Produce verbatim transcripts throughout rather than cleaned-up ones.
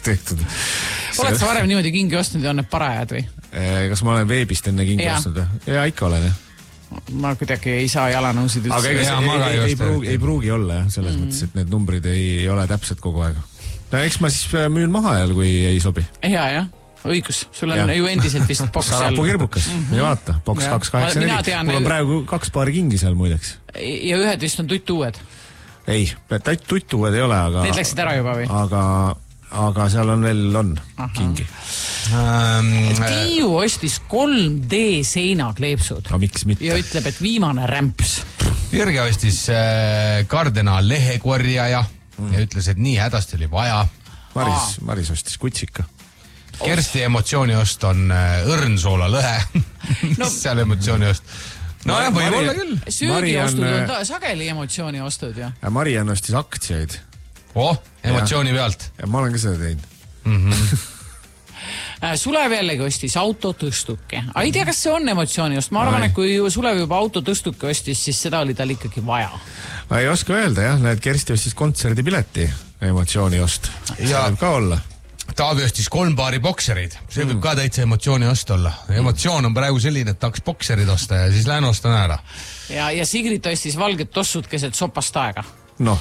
tehtud. Oled sa varem niimoodi kingi ostnud ja on need parajad või? Kas ma olen veebist enne kingi ja. ostnud? Ja ikka olen, jah. Ma kuidagi ei saa jalanõusid üldse. Aga ega see ei, ei, ei, pruugi, ei pruugi olla, jah, selles mm. mõttes, et need numbrid ei ole täpselt kogu aeg. No, eks ma siis müün maha ajal, kui ei sobi. Ja, jah. Õigus, sul on ja. ju endiselt vist boks seal. Sarapu kirbukas, mm -hmm. ja vaata, boks kaks kaheksa neli. Mul on praegu kaks paari kingi seal muideks. Ja ühed vist on tutt uued? Ei, tutt uued ei ole, aga... Need läksid ära juba või? Aga, aga seal on veel on Aha. kingi. Ähm, Tiiu ostis kolm D seinakleepsud. No miks mitte? Ja ütleb, et viimane rämps. Jürge ostis äh, Kardena lehekorjaja mm. ja ütles, et nii hädasti oli vaja. Maris, Maris ostis kutsika. Kersti emotsiooniost on õrnsoola lõhe. No. seal emotsiooniost. No ja võib olla küll. Söögiostud on ta, sageli emotsiooniostud, jah. Ja Marian ostis aktsiaid. Oh, emotsiooni pealt. Ja ma olen ka seda teinud. Mm -hmm. Sulev jällegi ostis autotõstuke. Aga ei tea, kas see on emotsiooniost. Ma arvan, et kui Sulev juba autotõstuke ostis, siis seda oli tal ikkagi vaja. Ma ei oska öelda, jah. Näed, Kersti ostis kontserdipileti emotsiooniost. Ja võib ka olla. Taavi ostis kolm paari bokserid. See võib mm. ka täitsa emotsiooni ost olla. Emotsioon on praegu selline, et tahaks bokserid osta ja siis lähen ostan ära. Ja, ja Sigrid ostis valged tossud keset sopast aega. Noh.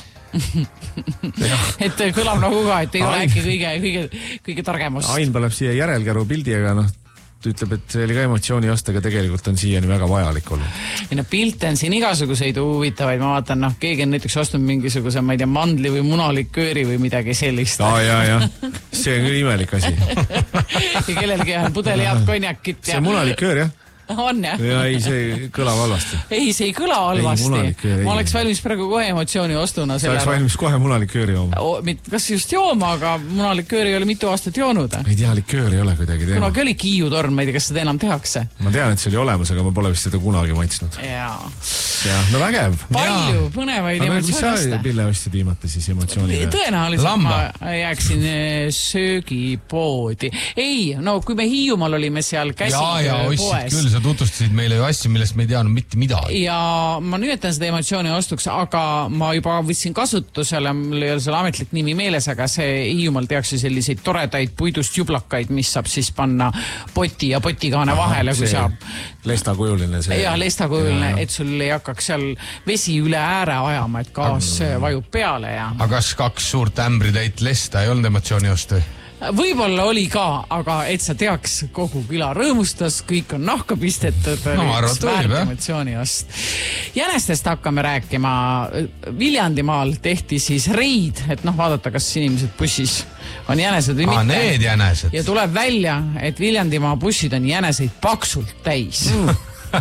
et kõlab nagu ka, et ei Ain. ole äkki kõige, kõige, kõige targemust. Ain paneb siia järelkäru pildi, aga noh, ütleb, et see oli ka emotsiooni ost, aga tegelikult on siiani väga vajalik olnud. Ja no pilte on siin igasuguseid huvitavaid, ma vaatan, noh, keegi on näiteks ostnud mingisuguse, ma ei tea, mandli või munalikööri või midagi sellist. Aa, jah, jah. See on küll imelik asi. ja kellelgi on pudeli head konjakit. See munaliköör, jah. On, jah? Ja ei, see kõla halvasti. Ei, see ei kõla halvasti. Ei, ma oleks valmis praegu kohe emotsiooni ostuna. Sa oleks valmis kohe munalikööri jooma. Kas just jooma, aga munalikööri ei ole mitu aastat joonud. Ei tea, liköör ei ole kuidagi teema. Kunagi oli kiiutorn, ma ei tea, kas seda enam tehakse. Ma tean, et see oli olemas, aga ma pole vist seda kunagi maitsnud. Jaa. Ja, no vägev. Palju põnevaid emotsiooni osta. Mis sa pille ostid viimati siis emotsiooni? Tõenäoliselt ma jääksin söögipoodi. Ei, no kui me Hiiumaal olime seal käsi poes. Tutvustasid meile ju asju, millest me ei teanud mitte midagi. Ja ma nimetan seda emotsiooni ostuks, aga ma juba võtsin kasutusele, mul ei ole selle ametlik nimi meeles, aga see Hiiumaal tehakse selliseid toredaid puidust jublakaid, mis saab siis panna poti ja potikaane vahele, kui saab. Lestakujuline see. Ja, lestakujuline, et sul ei hakkaks seal vesi üle ääre ajama, et gaas vajub peale. Ja. Aga kas kaks suurt ämbritäit lesta ei olnud emotsiooni ostu? Võib-olla oli ka, aga et sa teaks, kogu küla rõõmustas, kõik on nahka pistetud. No ma arvan, et võib, jah. Jänestest hakkame rääkima. Viljandimaal tehti siis reid, et noh, vaadata, kas inimesed bussis on jänesed või mitte. Aa, need jänesed. Ja tuleb välja, et Viljandimaa bussid on jäneseid paksult täis. Mm.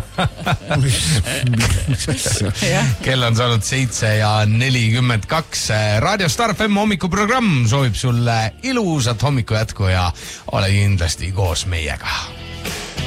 Kell on saanud seitse ja nelikümmend kaks. Radio Star F M hommikuprogramm soovib sulle ilusat hommiku jätku ja ole kindlasti koos meiega.